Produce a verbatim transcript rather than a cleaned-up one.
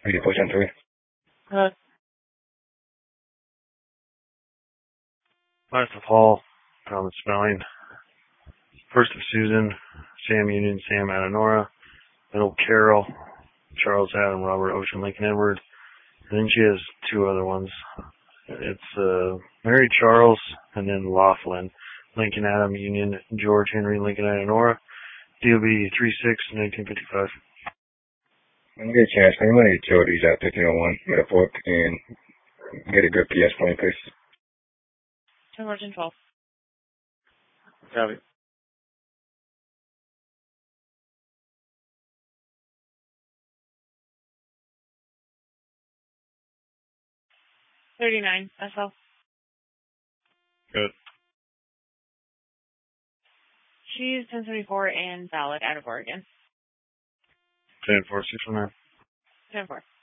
Ready to push on three. Uh, Last of Paul, Thomas Spelling. First of Susan, Sam Union, Sam Adenora. Middle Carol, Charles Adam, Robert Ocean, Lincoln Edward. And then she has two other ones. It's uh, Mary Charles and then Laughlin. Lincoln Adam, Union, George Henry, Lincoln Adenora. D O B three six nineteen fifty-five. When you get a chance, can you run the utilities at fifteen oh one with a fork and get a good P S for me, please? ten fourteen twelve. Copy. thirty-nine, S L. Good. She's ten seventy-four and valid out of Oregon. ten four six one nine. ten four.